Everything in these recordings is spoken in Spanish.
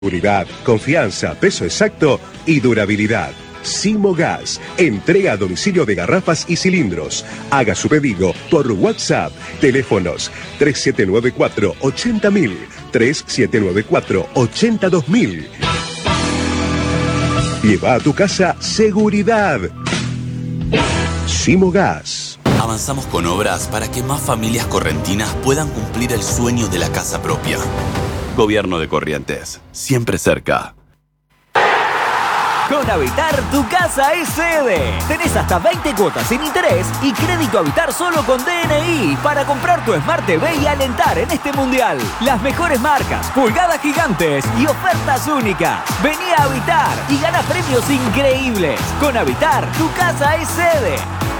Seguridad, confianza, peso exacto y durabilidad. Simogas, entrega a domicilio de garrafas y cilindros. Haga su pedido por WhatsApp. Teléfonos 3794-80000, 3794-82000. Lleva a tu casa seguridad. Simogas. Avanzamos con obras para que más familias correntinas puedan cumplir el sueño de la casa propia. Gobierno de Corrientes, siempre cerca. Con Habitar, tu casa es sede. Tenés hasta 20 cuotas sin interés y crédito Habitar solo con DNI para comprar tu Smart TV y alentar en este mundial. Las mejores marcas, pulgadas gigantes y ofertas únicas. Vení a Habitar y gana premios increíbles. Con Habitar, tu casa es sede.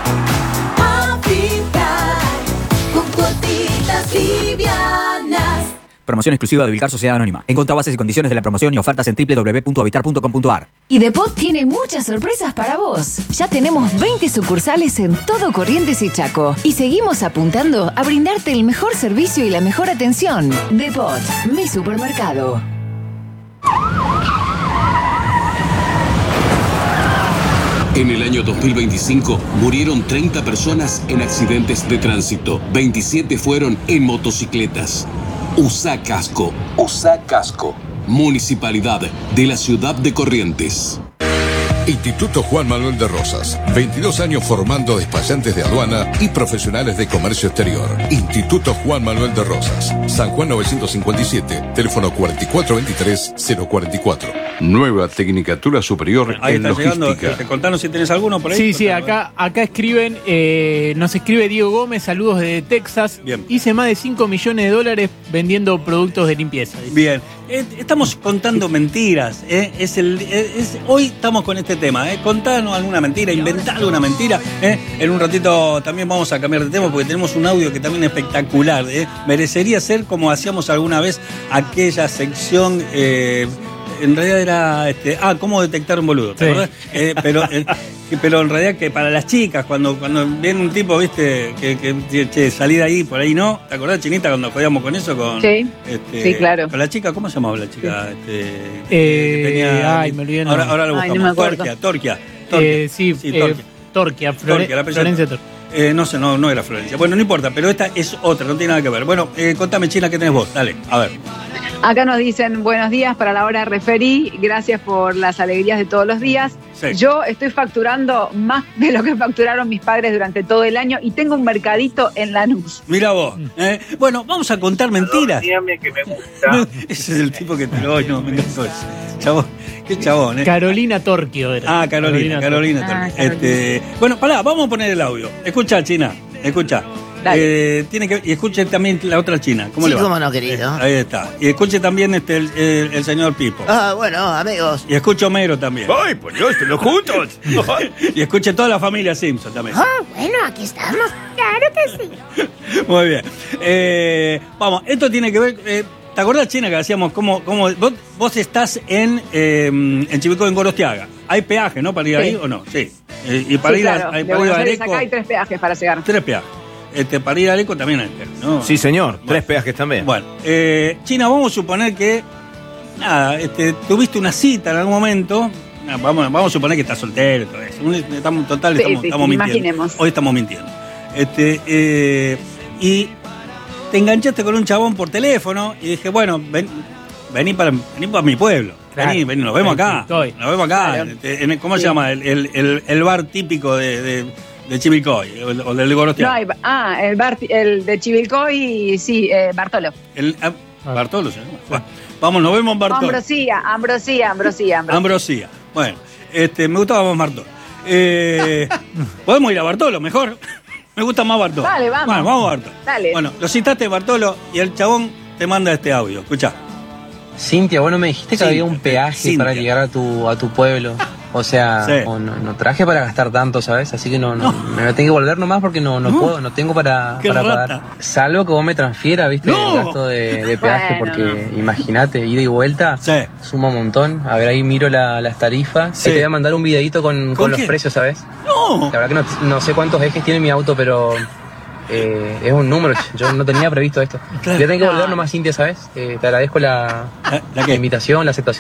Habitar, con cuotitas livianas. Promoción exclusiva de Ubicar Sociedad Anónima. Encontrá bases y condiciones de la promoción y ofertas en www.habitar.com.ar. Y Depot tiene muchas sorpresas para vos. Ya tenemos 20 sucursales en todo Corrientes y Chaco. Y seguimos apuntando a brindarte el mejor servicio y la mejor atención. Depot, mi supermercado. En el año 2025 murieron 30 personas en accidentes de tránsito. 27 fueron en motocicletas. Usa casco. Usa casco. Municipalidad de la ciudad de Corrientes. Instituto Juan Manuel de Rosas. 22 años formando despachantes de aduana y profesionales de comercio exterior. Instituto Juan Manuel de Rosas. San Juan 957. Teléfono 4423-044. Nueva Tecnicatura Superior Ahí en está Logística. llegando, contanos si tenés alguno por ahí. Sí, acá escriben, nos escribe Diego Gómez, saludos desde Texas. Bien. Hice más de $5 millones vendiendo productos de limpieza. Dice. Bien, estamos contando mentiras. Hoy estamos con este tema. Contanos alguna mentira, inventá alguna mentira. En un ratito también vamos a cambiar de tema porque tenemos un audio que también es espectacular. Merecería ser como hacíamos alguna vez aquella sección. En realidad era cómo detectar un boludo, ¿te acordás? Pero en realidad que para las chicas, cuando viene un tipo, viste, que salir ahí, por ahí no, ¿te acordás, Chinita, cuando jodíamos con eso? Sí, sí, claro. Con la chica, ¿cómo se llamaba la chica? Me olvidé. Ahora lo buscamos. Ay, no me acuerdo. Torquia. Torquia, Florencia Torquia. No sé, no era Florencia. Bueno, no importa, pero esta es otra, no tiene nada que ver. Bueno, contame, China, ¿qué tenés vos? Dale, a ver. Acá nos dicen buenos días para la hora referí, gracias por las alegrías de todos los días. Sí. Yo estoy facturando más de lo que facturaron mis padres durante todo el año y tengo un mercadito en Lanús. Mira vos. Bueno, vamos a contar mentiras. Dígame que me gusta. Ese es el tipo que te lo no, me encantó ese. Chabón, qué chabón, Carolina Torquio era. Carolina Torquio. Bueno, pará, vamos a poner el audio. Escucha, China, escucha. Y escuche también la otra China. ¿Cómo le va? Cómo no, querido. Ahí está. Y escuche también el señor Pipo. Bueno, amigos. Y escuche Homero también. ¡Ay, por Dios, los juntos! Y escuche toda la familia Simpson también. Bueno, aquí estamos. Claro que sí. Muy bien. Vamos, esto tiene que ver... ¿te acordás, China, que hacíamos vos estás en Chivilcoy, en Gorostiaga? Hay peaje, ¿no? Para ir ahí o no. Sí. Y para ir claro. a Buenos Aires, Areco, acá hay 3 peajes para llegar. 3 peajes. Para ir a Areco también hay peaje, ¿no? Sí, señor. 3 peajes también. Bueno, China, vamos a suponer que tuviste una cita en algún momento. Vamos a suponer que estás soltero y todo eso. Estamos mintiendo. Imaginemos. Hoy estamos mintiendo. Y te enganchaste con un chabón por teléfono y dije, bueno, vení para mi pueblo. Claro. Vení, nos vemos acá. Nos vemos acá. Claro. ¿Cómo se llama? El bar típico de Chivilcoy, o del Gorostiaga. No, el de Chivilcoy, sí, Bartolo. Bartolo se llama. Bueno, vamos, nos vemos en Bartolo. Ambrosía. Bueno, me gustaba más Bartolo. ¿Podemos ir a Bartolo mejor? Me gusta más Bartolo. Dale, vamos. Bueno, vamos a Bartolo. Dale. Bueno, lo citaste Bartolo y el chabón te manda este audio. Escuchá. Cintia, bueno, me dijiste que había un peaje para llegar a tu pueblo. O sea, sí. No traje para gastar tanto, ¿sabes? Así que no. Me tengo que volver nomás porque no puedo, no tengo para pagar. Salvo que vos me transfieras, ¿viste? El gasto de peaje, porque imagínate, ida y vuelta, suma un montón. A ver, ahí miro las tarifas. Sí. Te voy a mandar un videito con los precios, ¿sabes? No. La verdad que no sé cuántos ejes tiene mi auto, pero es un número. Yo no tenía previsto esto. Yo tengo que volver nomás, Cintia, ¿sabes? Te agradezco la invitación, la aceptación.